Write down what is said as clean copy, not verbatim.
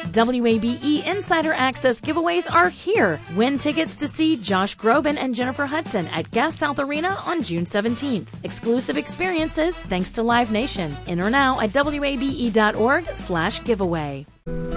WABE Insider Access giveaways are here. Win tickets to see Josh Groban and Jennifer Hudson at Gas South Arena on June 17th. Exclusive experiences thanks to Live Nation. Enter now at wabe.org/giveaway.